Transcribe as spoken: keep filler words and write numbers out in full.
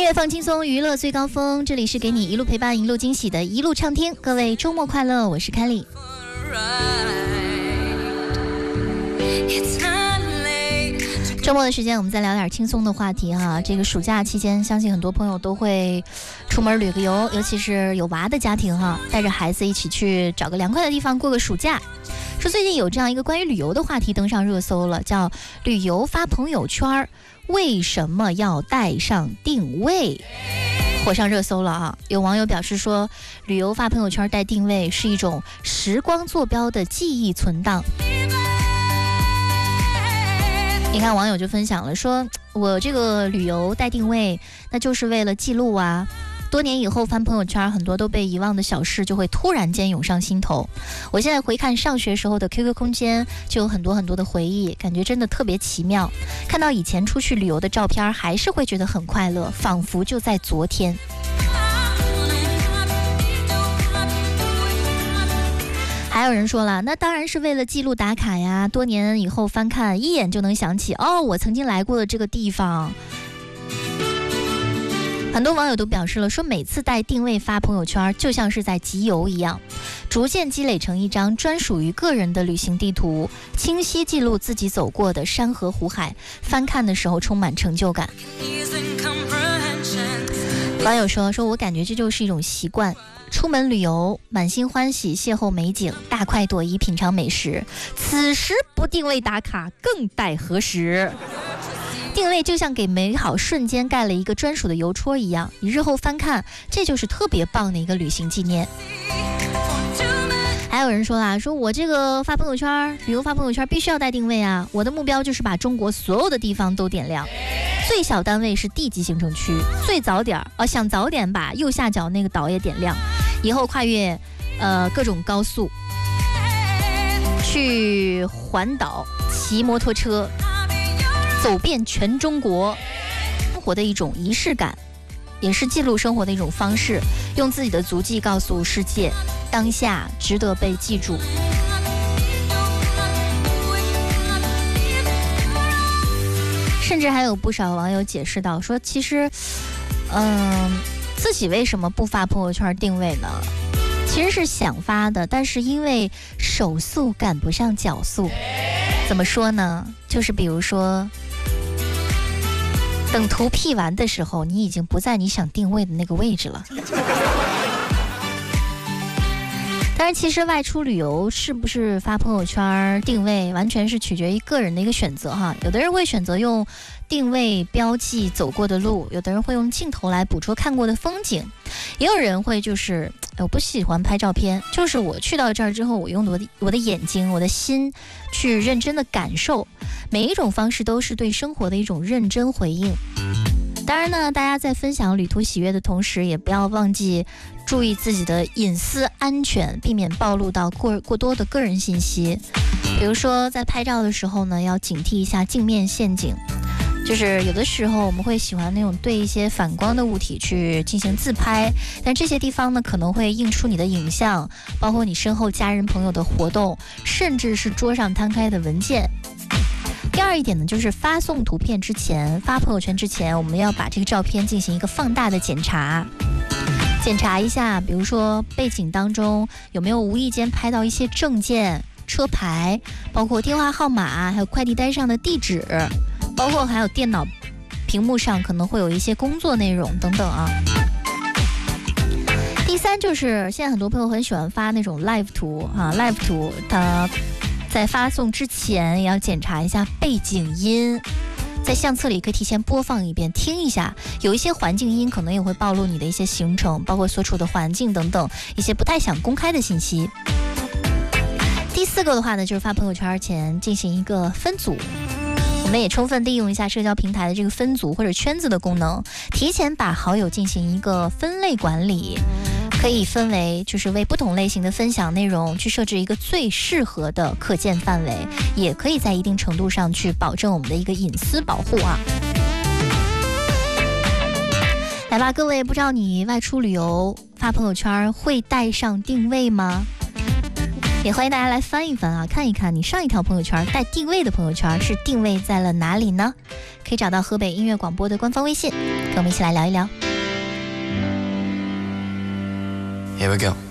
乐放轻松，娱乐最高峰，这里是给你一路陪伴一路惊喜的一路畅听。各位周末快乐，我是凯莉。周末的时间我们再聊点轻松的话题哈。这个暑假期间相信很多朋友都会出门旅个游，尤其是有娃的家庭哈，带着孩子一起去找个凉快的地方过个暑假。说最近有这样一个关于旅游的话题登上热搜了，叫旅游发朋友圈为什么要带上定位，火上热搜了啊！有网友表示说，旅游发朋友圈带定位是一种时光坐标的记忆存档。你看网友就分享了说，我这个旅游带定位那就是为了记录啊，多年以后翻朋友圈，很多都被遗忘的小事就会突然间涌上心头。我现在回看上学时候的 Q Q 空间，就有很多很多的回忆，感觉真的特别奇妙。看到以前出去旅游的照片，还是会觉得很快乐，仿佛就在昨天。还有人说了，那当然是为了记录打卡呀，多年以后翻看，一眼就能想起，哦，我曾经来过的这个地方。很多网友都表示了，说每次带定位发朋友圈就像是在集邮一样，逐渐积累成一张专属于个人的旅行地图，清晰记录自己走过的山河湖海，翻看的时候充满成就感。网友说说我感觉这就是一种习惯，出门旅游满心欢喜，邂逅美景，大快朵颐品尝美食，此时不定位打卡更待何时。定位就像给美好瞬间盖了一个专属的邮戳一样，你日后翻看，这就是特别棒的一个旅行纪念。还有人说啦，说我这个发朋友圈，旅游发朋友圈必须要带定位啊，我的目标就是把中国所有的地方都点亮，最小单位是地级行政区，最早点呃想早点把右下角那个岛也点亮，以后跨越呃各种高速，去环岛，骑摩托车，走遍全中国，生活的一种仪式感，也是记录生活的一种方式，用自己的足迹告诉世界，当下值得被记住。甚至还有不少网友解释到说，其实嗯，自己为什么不发朋友圈定位呢？其实是想发的，但是因为手速赶不上脚速。怎么说呢？就是比如说等图 P 完的时候，你已经不在你想定位的那个位置了。当然其实外出旅游是不是发朋友圈定位，完全是取决于个人的一个选择哈。有的人会选择用定位标记走过的路，有的人会用镜头来捕捉看过的风景，也有人会就是我不喜欢拍照片，就是我去到这儿之后，我用我的我的眼睛我的心去认真的感受，每一种方式都是对生活的一种认真回应。当然呢，大家在分享旅途喜悦的同时，也不要忘记注意自己的隐私安全，避免暴露到过过多的个人信息。比如说在拍照的时候呢，要警惕一下镜面陷阱，就是有的时候我们会喜欢那种对一些反光的物体去进行自拍，但这些地方呢可能会映出你的影像，包括你身后家人朋友的活动，甚至是桌上摊开的文件。第二一点呢，就是发送图片之前，发朋友圈之前，我们要把这个照片进行一个放大的检查，检查一下，比如说背景当中有没有无意间拍到一些证件、车牌，包括电话号码，还有快递单上的地址，包括还有电脑屏幕上可能会有一些工作内容等等啊。第三就是现在很多朋友很喜欢发那种 live 图啊 ，live 图它在发送之前也要检查一下背景音，在相册里可以提前播放一遍听一下，有一些环境音可能也会暴露你的一些行程，包括所处的环境等等一些不太想公开的信息。第四个的话呢，就是发朋友圈前进行一个分组，我们也充分利用一下社交平台的这个分组或者圈子的功能，提前把好友进行一个分类管理，可以分为就是为不同类型的分享内容去设置一个最适合的可见范围，也可以在一定程度上去保证我们的一个隐私保护啊。来吧，各位，不知道你外出旅游发朋友圈会带上定位吗？ 也欢迎大家来翻一翻啊，看一看你上一条朋友圈带定位的朋友圈是定位在了哪里呢？可以找到河北音乐广播的官方微信，跟我们一起来聊一聊。 Here we go.